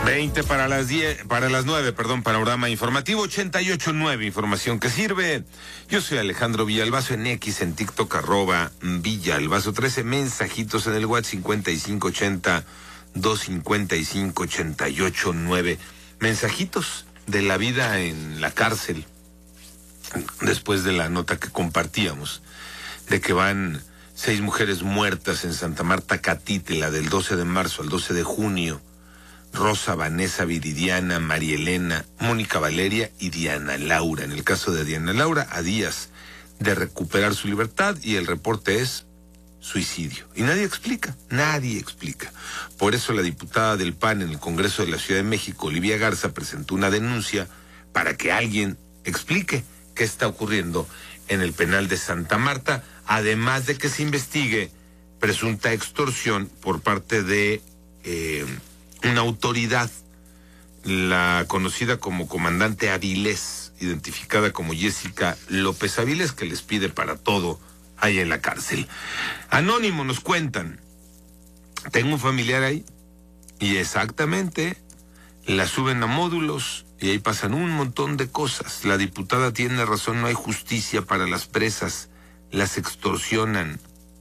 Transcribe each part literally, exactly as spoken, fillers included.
veinte para las diez, para las nueve, perdón, panorama informativo ochenta y ocho nueve, información que sirve. Yo soy Alejandro Villalbazo en X, en TikTok, arroba Villalbazo trece, mensajitos en el WhatsApp cincuenta y cinco ochenta, doscientos cincuenta y cinco, ochenta y ocho nueve. Mensajitos de la vida en la cárcel, después de la nota que compartíamos, de que van seis mujeres muertas en Santa Marta Catitla del doce de marzo al doce de junio. Rosa, Vanessa, Viridiana, María Elena, Mónica Valeria y Diana Laura. En el caso de Diana Laura, a días de recuperar su libertad, y el reporte es suicidio. Y nadie explica, nadie explica. Por eso la diputada del P A N en el Congreso de la Ciudad de México, Olivia Garza, presentó una denuncia para que alguien explique qué está ocurriendo en el penal de Santa Marta, además de que se investigue presunta extorsión por parte de eh, una autoridad, la conocida como comandante Avilés, identificada como Jessica López Avilés, que les pide para todo ahí en la cárcel. Anónimo, nos cuentan, tengo un familiar ahí, y exactamente, la suben a módulos, y ahí pasan un montón de cosas. La diputada tiene razón, no hay justicia para las presas, las extorsionan.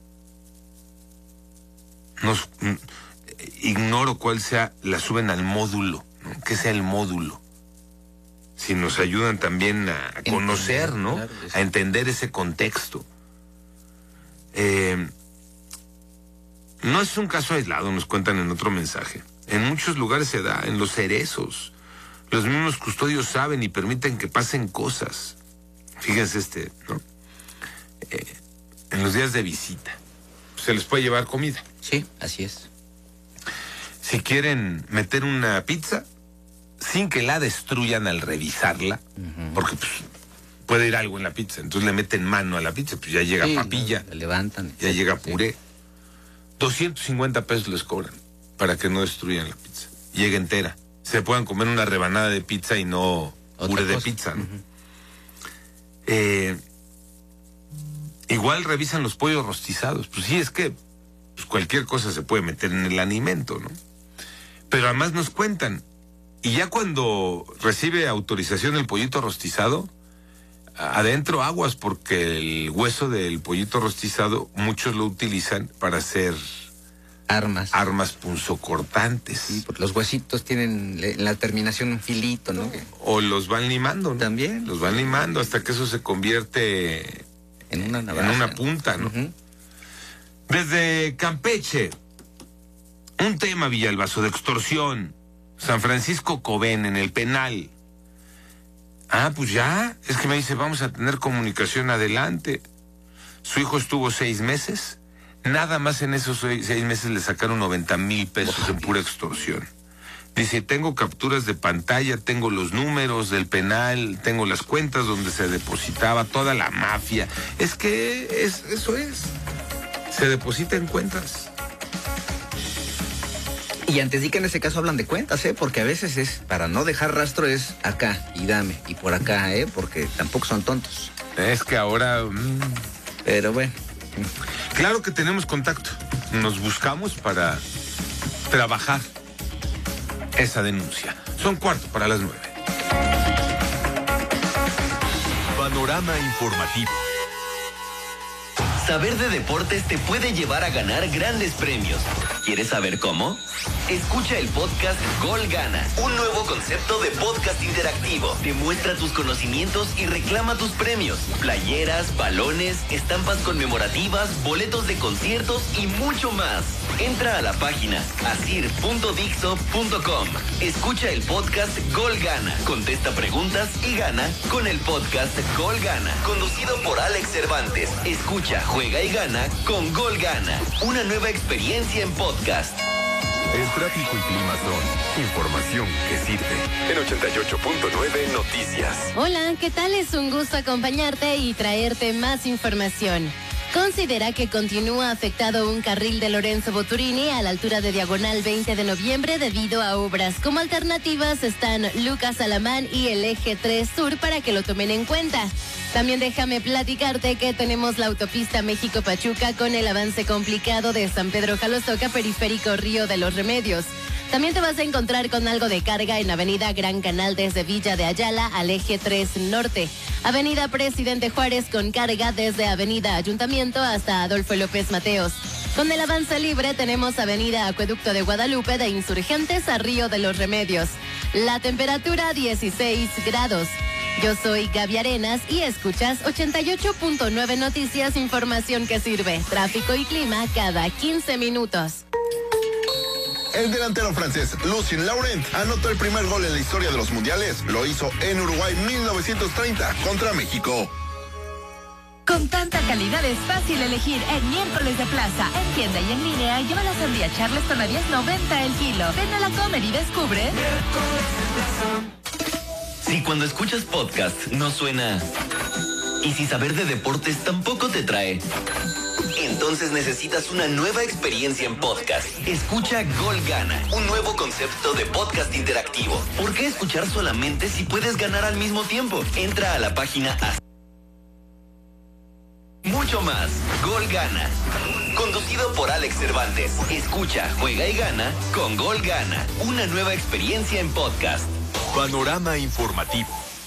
Nos... Ignoro cuál sea, la suben al módulo, ¿no? ¿Qué sea el módulo? Si nos ayudan también a, a conocer, ¿no? Claro, a entender ese contexto. Eh, no es un caso aislado, nos cuentan en otro mensaje. En muchos lugares se da, en los cerezos. Los mismos custodios saben y permiten que pasen cosas. Fíjense este, ¿no? Eh, en los días de visita, se les puede llevar comida. Sí, así es. Si quieren meter una pizza, sin que la destruyan al revisarla, uh-huh. porque pues, puede ir algo en la pizza, entonces le meten mano a la pizza, pues ya llega sí, papilla, la levantan, ya llega puré. Sí. doscientos cincuenta pesos les cobran para que no destruyan la pizza, llegue entera. Se puedan comer una rebanada de pizza y no puré de pizza, ¿no? Uh-huh. eh, igual revisan los pollos rostizados, pues sí, es que pues, cualquier cosa se puede meter en el alimento, ¿no? Pero además nos cuentan, y ya cuando recibe autorización el pollito rostizado, adentro aguas, porque el hueso del pollito rostizado muchos lo utilizan para hacer armas armas punzocortantes. Sí, porque los huesitos tienen en la terminación un filito, ¿no? O los van limando, ¿no? También. Los van limando hasta que eso se convierte en una navaja, en una punta, ¿no? Uh-huh. Desde Campeche, un tema, Villalbazo, de extorsión. San Francisco Cobén, en el penal. Ah, pues ya, es que me dice, vamos a tener comunicación adelante. Su hijo estuvo seis meses, nada más en esos seis, seis meses le sacaron noventa mil pesos oh, en pura extorsión. Dice, tengo capturas de pantalla, tengo los números del penal, tengo las cuentas donde se depositaba toda la mafia. Es que es, eso es, se deposita en cuentas. Y antes di que en ese caso hablan de cuentas, ¿eh? Porque a veces es, para no dejar rastro, es acá y dame, y por acá, ¿eh? Porque tampoco son tontos. Es que ahora... Mmm... Pero bueno. Claro que tenemos contacto. Nos buscamos para trabajar esa denuncia. Son cuarto para las nueve. Panorama informativo. Saber de deportes te puede llevar a ganar grandes premios. ¿Quieres saber cómo? Escucha el podcast Gol Gana, un nuevo concepto de podcast interactivo. Demuestra tus conocimientos y reclama tus premios. Playeras, balones, estampas conmemorativas, boletos de conciertos y mucho más. Entra a la página asir punto dixo punto com. Escucha el podcast Gol Gana. Contesta preguntas y gana con el podcast Gol Gana. Conducido por Alex Cervantes. Escucha, juega y gana con Gol Gana. Una nueva experiencia en podcast. El tráfico y clima son información que sirve. En ochenta y ocho punto nueve Noticias. Hola, ¿qué tal? Es un gusto acompañarte y traerte más información. Considera que continúa afectado un carril de Lorenzo Boturini a la altura de Diagonal veinte de noviembre debido a obras. Como alternativas están Lucas Alamán y el Eje tres Sur para que lo tomen en cuenta. También déjame platicarte que tenemos la autopista México-Pachuca con el avance complicado de San Pedro Jalostoca, periférico Río de los Remedios. También te vas a encontrar con algo de carga en Avenida Gran Canal desde Villa de Ayala al eje tres Norte. Avenida Presidente Juárez con carga desde Avenida Ayuntamiento hasta Adolfo López Mateos. Con el avance libre tenemos Avenida Acueducto de Guadalupe de Insurgentes a Río de los Remedios. La temperatura dieciséis grados. Yo soy Gaby Arenas y escuchas ochenta y ocho punto nueve Noticias, información que sirve. Tráfico y clima cada quince minutos. El delantero francés Lucien Laurent anotó el primer gol en la historia de los mundiales. Lo hizo en Uruguay mil novecientos treinta contra México. Con tanta calidad es fácil elegir en miércoles de plaza. En tienda y en línea, lleva la sandía Charleston a diez noventa el kilo. Ven a la Comer y descubre. Si cuando escuchas podcast no suena y si saber de deportes tampoco te trae, entonces necesitas una nueva experiencia en podcast. Escucha Gol Gana, un nuevo concepto de podcast interactivo. ¿Por qué escuchar solamente si puedes ganar al mismo tiempo? Entra a la página a... Mucho más. Gol Gana. Conducido por Alex Cervantes. Escucha, juega y gana con Gol Gana. Una nueva experiencia en podcast. Panorama informativo.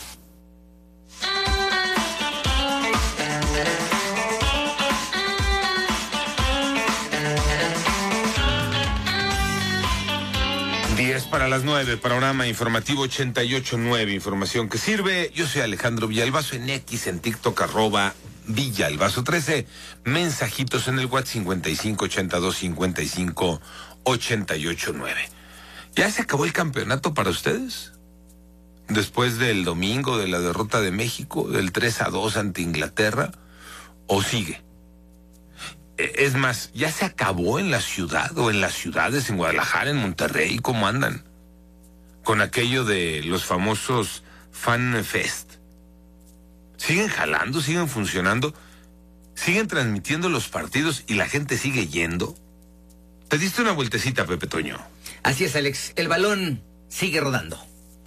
diez para las nueve, panorama informativo ochenta y ocho punto nueve, información que sirve. Yo soy Alejandro Villalbazo en X, en TikTok, arroba Villalbazo trece, mensajitos en el WhatsApp cincuenta y cinco ochenta y dos cincuenta y cinco ochenta y ocho nueve. ¿Ya se acabó el campeonato para ustedes? Después del domingo de la derrota de México, del tres a dos ante Inglaterra, ¿o sigue? Es más, ¿ya se acabó en la ciudad o en las ciudades, en Guadalajara, en Monterrey? ¿Cómo andan? Con aquello de los famosos Fan Fest. ¿Siguen jalando? ¿Siguen funcionando? ¿Siguen transmitiendo los partidos y la gente sigue yendo? Te diste una vueltecita, Pepe Toño. Así es, Alex. El balón sigue rodando.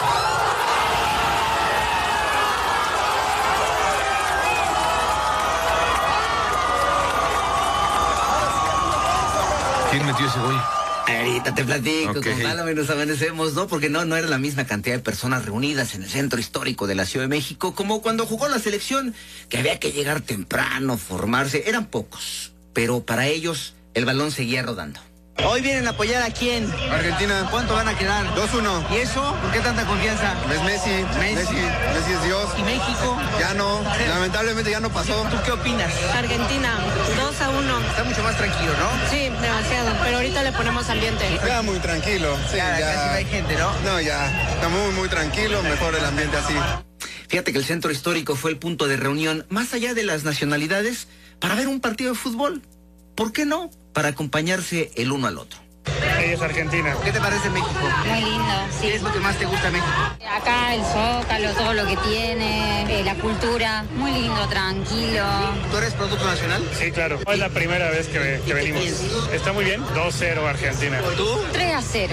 ¿Quién metió ese gol? Ahorita te platico, Okay. con malo menos amanecemos, ¿no? Porque no, no era la misma cantidad de personas reunidas en el centro histórico de la Ciudad de México como cuando jugó la selección, que había que llegar temprano, formarse. Eran pocos, pero para ellos el balón seguía rodando. Hoy vienen a apoyar a quién. Argentina. ¿Cuánto van a quedar? dos uno. ¿Y eso? ¿Por qué tanta confianza? Es Messi. Messi. Messi. Messi es Dios. ¿Y México? Ya no. Lamentablemente ya no pasó. ¿Tú qué opinas? Argentina, dos a uno. Está mucho más tranquilo, ¿no? Sí, demasiado, pero ahorita le ponemos ambiente. Ya muy tranquilo. Sí, ya, ya. casi no hay gente, ¿no? No, ya. Está muy, muy tranquilo. Mejor el ambiente así. Fíjate que el centro histórico fue el punto de reunión, más allá de las nacionalidades, para ver un partido de fútbol. ¿Por qué no? Para acompañarse el uno al otro. Ella es Argentina. ¿Qué te parece México? Muy lindo, ¿Qué es lo que más te gusta de México? Acá el Zócalo, todo lo que tiene, eh, la cultura, muy lindo, tranquilo. ¿Tú eres producto nacional? Sí, claro. Es la primera vez que, que venimos. Está muy bien. dos cero Argentina. ¿Tú? tres a cero.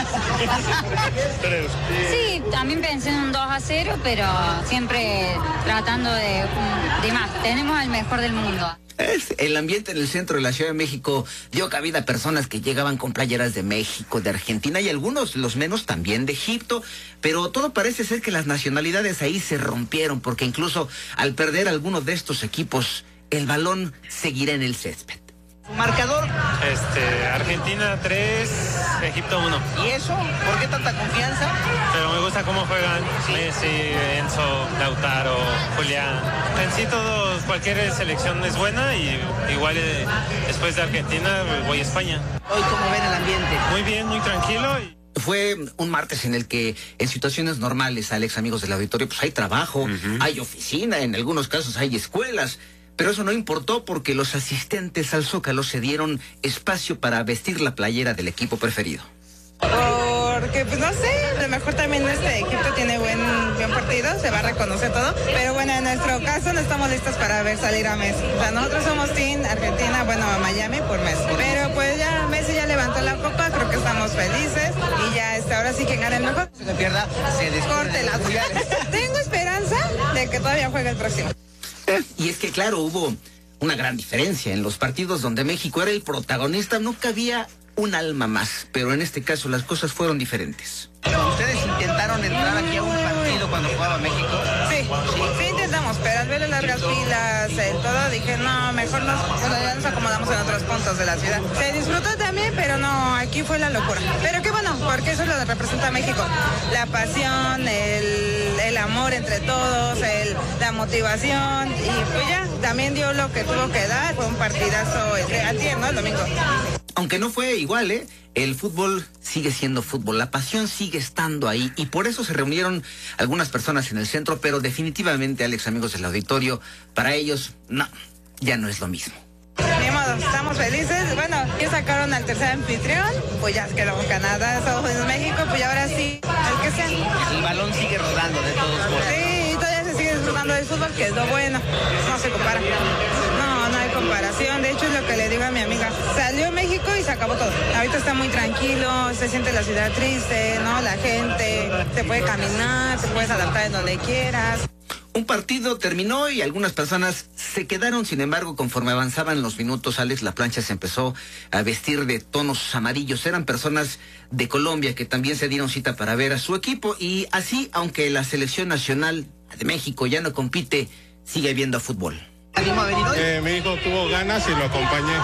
Sí, también pensé en un dos a cero, pero siempre tratando de, de más. Tenemos al mejor del mundo. El ambiente en el centro de la Ciudad de México dio cabida a personas que llegaban con playeras de México, de Argentina y algunos, los menos, también de Egipto. Pero todo parece ser que las nacionalidades ahí se rompieron, porque incluso al perder algunos de estos equipos, el balón seguirá en el césped. ¿Marcador? Este, Argentina tres, Egipto uno. ¿Y eso? ¿Por qué tanta confianza? Pero me gusta cómo juegan Messi, Enzo, Lautaro, Julián. En sí todos, cualquier selección es buena y igual eh, después de Argentina voy a España. Hoy, ¿cómo ven el ambiente? Muy bien, muy tranquilo. Y... Fue un martes en el que en situaciones normales, Alex, amigos del auditorio, pues hay trabajo, uh-huh. hay oficina, en algunos casos hay escuelas. Pero eso no importó porque los asistentes al Zócalo se dieron espacio para vestir la playera del equipo preferido. Porque, pues no sé, a lo mejor también este equipo tiene buen, buen partido, se va a reconocer todo. Pero bueno, en nuestro caso no estamos listos para ver salir a Messi. O sea, nosotros somos Team Argentina, bueno, a Miami por Messi. Pero pues ya Messi ya levantó la copa, creo que estamos felices. Y ya este, ahora sí que gana el mejor. Si se pierda, se descorte las Tengo esperanza de que todavía juegue el próximo. Y es que, claro, hubo una gran diferencia en los partidos donde México era el protagonista. No cabía un alma más, pero en este caso las cosas fueron diferentes. ¿Ustedes intentaron entrar aquí a un partido cuando jugaba México? Sí, sí, sí intentamos, pero al ver las largas filas, el todo, dije, no, mejor nos, bueno, ya nos acomodamos en otros puntos de la ciudad. Se disfrutó también, pero no, aquí fue la locura. Pero qué bueno, porque eso es lo que representa México. La pasión, el, el amor entre todos, el, la motivación, y pues ya, también dio lo que tuvo que dar. Fue un partidazo el, ayer, ¿no? El domingo. Aunque no fue igual, ¿eh? El fútbol sigue siendo fútbol, la pasión sigue estando ahí y por eso se reunieron algunas personas en el centro, pero definitivamente, Alex, amigos del auditorio, para ellos, no, ya no es lo mismo. Ni modo, estamos felices. Bueno, ya sacaron al tercer anfitrión, pues ya quedó Canadá, Estados Unidos, México, pues ya ahora sí, al que sea. El balón sigue rodando de todos modos. Sí, y todavía se sigue disfrutando del fútbol, que es lo bueno, no se compara. No, no hay comparación, de hecho es lo que le digo a mi amiga. Salió México y se acabó todo. Ahorita está muy tranquilo, se siente la ciudad triste, ¿no? La gente, se puede caminar, te puedes adaptar en donde quieras. Un partido terminó y algunas personas se quedaron, sin embargo, conforme avanzaban los minutos, Alex, la plancha se empezó a vestir de tonos amarillos. Eran personas de Colombia que también se dieron cita para ver a su equipo y así, aunque la selección nacional de México ya no compite, sigue viendo fútbol. Eh, mi hijo tuvo ganas y lo acompañé.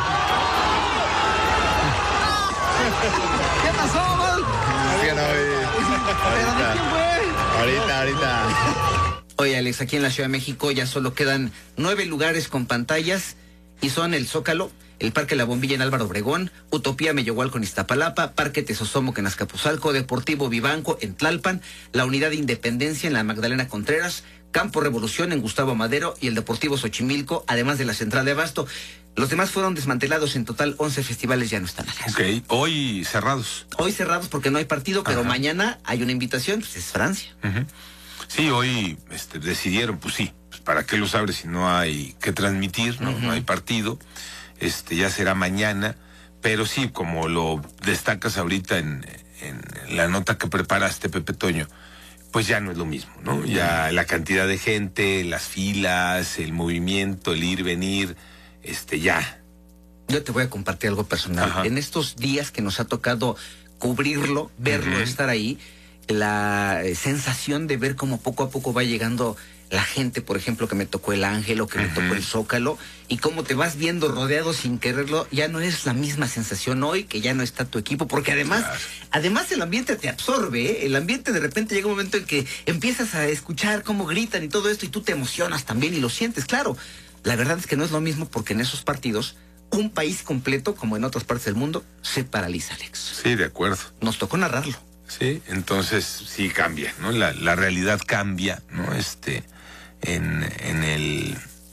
¿Qué pasó, Gol? Es que no vi. ¿Pero de quién fue? Ahorita, ahorita. Oye, Alex, aquí en la Ciudad de México ya solo quedan nueve lugares con pantallas y son el Zócalo, el Parque La Bombilla en Álvaro Obregón, Utopía Mellohualco en Iztapalapa, Parque Tezosomoc en Azcapotzalco, Deportivo Vivanco en Tlalpan, la Unidad de Independencia en la Magdalena Contreras, Campo Revolución en Gustavo Madero y el Deportivo Xochimilco, además de la Central de Abasto. Los demás fueron desmantelados, en total once festivales ya no están. Ok, hoy cerrados. Hoy cerrados porque no hay partido, pero Ajá. mañana hay una invitación, pues es Francia. Uh-huh. Sí, hoy este, decidieron, pues sí, pues ¿para qué los abres si no hay que transmitir, no, uh-huh. no hay partido? Este, ya será mañana, pero sí, como lo destacas ahorita en, en la nota que preparaste, Pepe Toño, pues ya no es lo mismo, ¿no? Ya la cantidad de gente, las filas, el movimiento, el ir, venir, este, ya. Yo te voy a compartir algo personal. Ajá. En estos días que nos ha tocado cubrirlo, verlo, uh-huh. estar ahí, la eh, sensación de ver cómo poco a poco va llegando la gente, por ejemplo, que me tocó el Ángel o que uh-huh. me tocó el Zócalo, y cómo te vas viendo rodeado sin quererlo, ya no es la misma sensación hoy que ya no está tu equipo, porque además, claro. además el ambiente te absorbe, ¿eh? El ambiente de repente llega un momento en que empiezas a escuchar cómo gritan y todo esto, y tú te emocionas también y lo sientes, claro. La verdad es que no es lo mismo porque en esos partidos, un país completo, como en otras partes del mundo, se paraliza, Alex. Sí, de acuerdo. Nos tocó narrarlo. Sí, entonces sí cambia, ¿no? La, la realidad cambia, ¿no? Este, en, en el,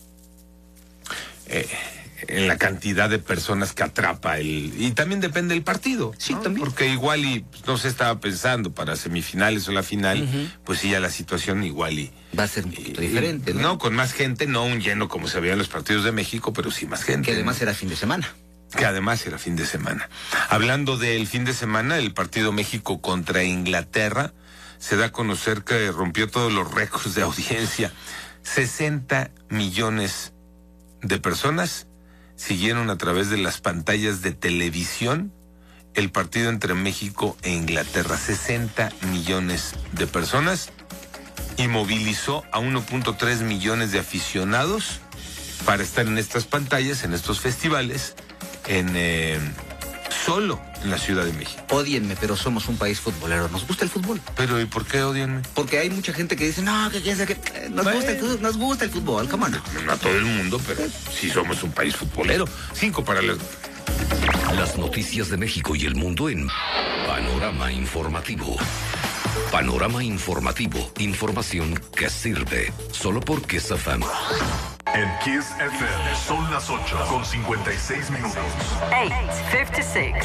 eh, en la cantidad de personas que atrapa el, y también depende del partido, sí, ¿no? también. Porque igual y pues, no se estaba pensando para semifinales o la final, uh-huh. pues sí ya la situación igual y va a ser un poquito y, diferente, ¿no? No, con más gente, no un lleno como se veía en los partidos de México, pero sí más gente. Que además ¿no? era fin de semana. Que además era fin de semana. Hablando del fin de semana, el partido México contra Inglaterra se da a conocer que rompió todos los récords de audiencia. sesenta millones de personas siguieron a través de las pantallas de televisión el partido entre México e Inglaterra. sesenta millones de personas y movilizó a uno punto tres millones de aficionados para estar en estas pantallas, en estos festivales, en eh, solo en la Ciudad de México. Ódienme, pero somos un país futbolero. Nos gusta el fútbol. Pero ¿y por qué odienme? Porque hay mucha gente que dice, no, que, que, que nos, bueno, gusta el fútbol, nos gusta el fútbol, ¿cómo no? No a todo el mundo, pero sí somos un país futbolero. Cinco para las... Las noticias de México y el mundo en Panorama Informativo. Panorama Informativo. Información que sirve. Solo por Kiss F M. En Kiss F M son las ocho con cincuenta y seis minutos. eight fifty-six.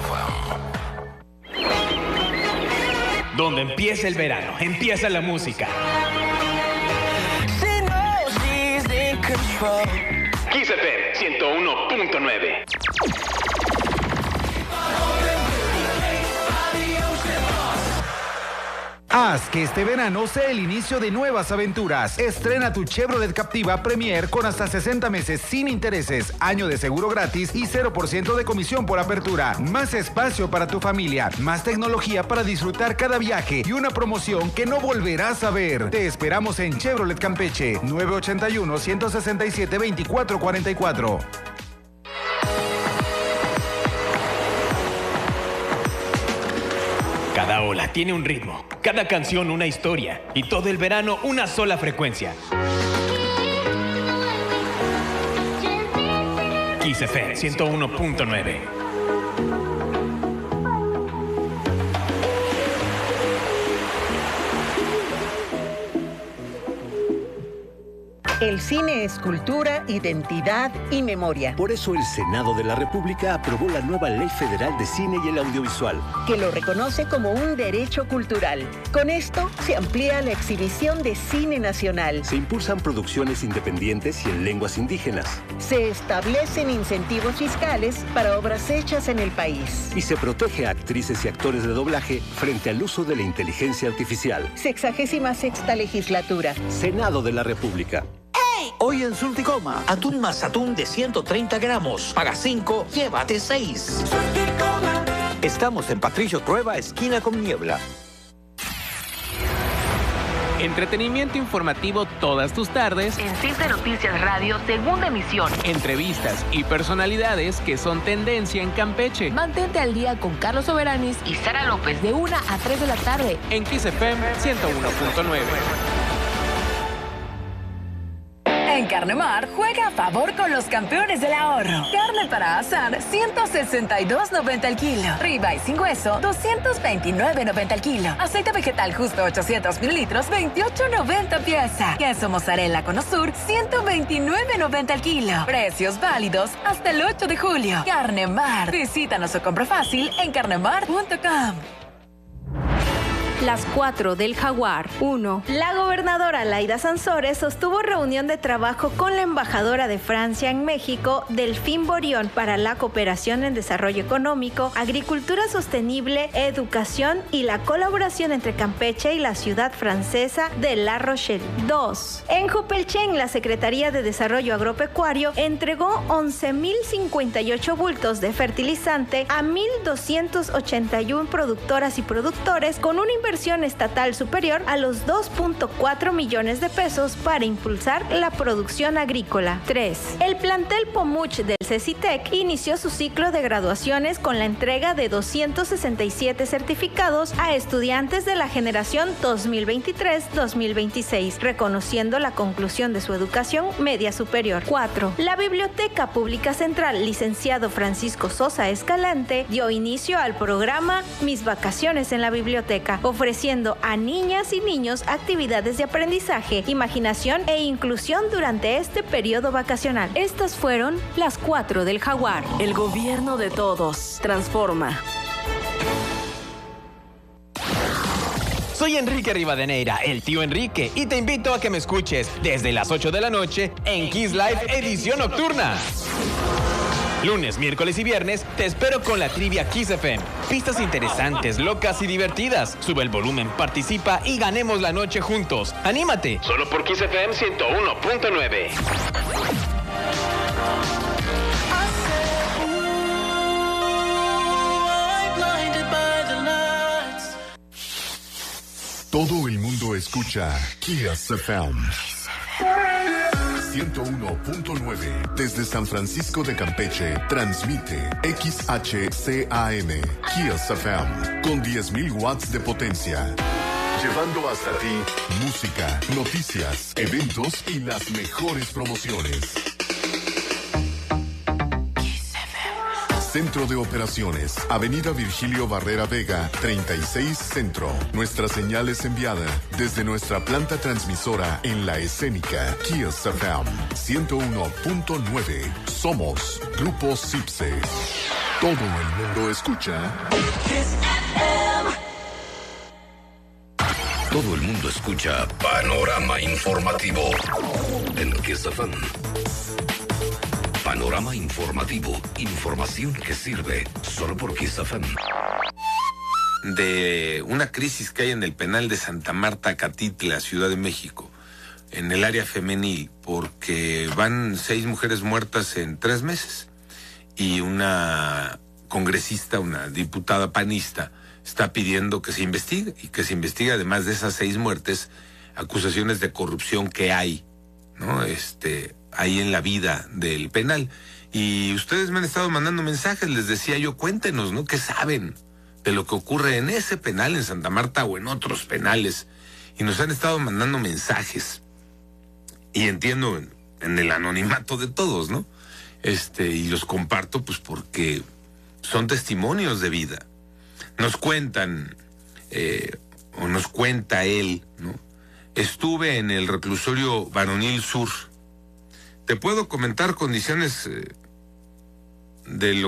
Donde empieza el verano, empieza la música. Kiss F M ciento uno punto nueve. Haz que este verano sea el inicio de nuevas aventuras. Estrena tu Chevrolet Captiva Premier con hasta sesenta meses sin intereses, año de seguro gratis y cero por ciento de comisión por apertura. Más espacio para tu familia, más tecnología para disfrutar cada viaje y una promoción que no volverás a ver. Te esperamos en Chevrolet Campeche, nueve ochenta y uno, ciento sesenta y siete, veinticuatro cuarenta y cuatro. Cada ola tiene un ritmo, cada canción una historia y todo el verano una sola frecuencia. Kiss F M ciento uno punto nueve. El cine es cultura, identidad y memoria. Por eso el Senado de la República aprobó la nueva Ley Federal de Cine y el Audiovisual, que lo reconoce como un derecho cultural. Con esto se amplía la exhibición de cine nacional. Se impulsan producciones independientes y en lenguas indígenas. Se establecen incentivos fiscales para obras hechas en el país. Y se protege a actrices y actores de doblaje frente al uso de la inteligencia artificial. Sexagésima sexta legislatura. Senado de la República. Hoy en Surticoma, atún más atún de ciento treinta gramos. Paga cinco, llévate seis. Estamos en Patricio Trueba, esquina con Niebla. Entretenimiento informativo todas tus tardes. En Cinta Noticias Radio, segunda emisión. Entrevistas y personalidades que son tendencia en Campeche. Mantente al día con Carlos Soberanis y Sara López de una a tres de la tarde. En Kiss F M ciento uno punto nueve. En Carnemar, juega a favor con los campeones del ahorro. Carne para asar, ciento sesenta y dos noventa el kilo. Ribeye sin hueso, doscientos veintinueve noventa el kilo. Aceite vegetal justo ochocientos mililitros, veintiocho noventa pieza. Queso mozzarella con Osur, ciento veintinueve noventa el kilo. Precios válidos hasta el ocho de julio. Carnemar. Visítanos o compra fácil en carnemar punto com. Las cuatro del Jaguar. uno. La gobernadora Laida Sansores sostuvo reunión de trabajo con la embajadora de Francia en México, Delphine Borion, para la cooperación en desarrollo económico, agricultura sostenible, educación y la colaboración entre Campeche y la ciudad francesa de La Rochelle. dos. En Jupelchen, la Secretaría de Desarrollo Agropecuario entregó once mil cincuenta y ocho bultos de fertilizante a mil doscientos ochenta y uno productoras y productores con una inversión estatal superior a los dos punto cuatro millones de pesos para impulsar la producción agrícola. tres. El plantel Pomuch del CECITEC inició su ciclo de graduaciones con la entrega de doscientos sesenta y siete certificados a estudiantes de la generación dos mil veintitrés dos mil veintiséis, reconociendo la conclusión de su educación media superior. cuatro. La Biblioteca Pública Central, licenciado Francisco Sosa Escalante, dio inicio al programa Mis Vacaciones en la Biblioteca, ofreciendo a niñas y niños actividades de aprendizaje, imaginación e inclusión durante este periodo vacacional. Estas fueron las cuatro del Jaguar. El gobierno de todos. Transforma. Soy Enrique Rivadeneira, el tío Enrique, y te invito a que me escuches desde las ocho de la noche en Kiss Live Edición Nocturna. Lunes, miércoles y viernes te espero con la trivia Kiss F M. Pistas interesantes, locas y divertidas. Sube el volumen, participa y ganemos la noche juntos. ¡Anímate! Solo por Kiss F M ciento uno punto nueve. Todo el mundo escucha Kiss F M. ciento uno punto nueve. Desde San Francisco de Campeche, transmite X H C A M, Kiss F M, con diez mil watts de potencia. Llevando hasta ti música, noticias, eventos y las mejores promociones. Centro de Operaciones, Avenida Virgilio Barrera Vega, treinta y seis Centro. Nuestra señal es enviada desde nuestra planta transmisora en La Escénica, Kiss F M, ciento uno punto nueve. Somos Grupo Cipse. Todo el mundo escucha Kiss F M. Todo el mundo escucha Panorama Informativo en Kiss F M. Panorama Informativo. Información que sirve solo por Kiss F M. de una crisis que hay en el penal de Santa Marta, Catitla, Ciudad de México, en el área femenil, porque van seis mujeres muertas en tres meses y una congresista, una diputada panista, está pidiendo que se investigue y que se investigue, además de esas seis muertes, acusaciones de corrupción que hay, ¿no? Este, ahí en la vida del penal. Y ustedes me han estado mandando mensajes, les decía yo, cuéntenos, ¿no? ¿Qué saben de lo que ocurre en ese penal en Santa Marta o en otros penales? Y nos han estado mandando mensajes. Y entiendo en, en el anonimato de todos, ¿no? Este, y los comparto pues porque son testimonios de vida. Nos cuentan, eh, o nos cuenta él, ¿no? Estuve en el reclusorio Varonil Sur. Te puedo comentar condiciones eh, de lo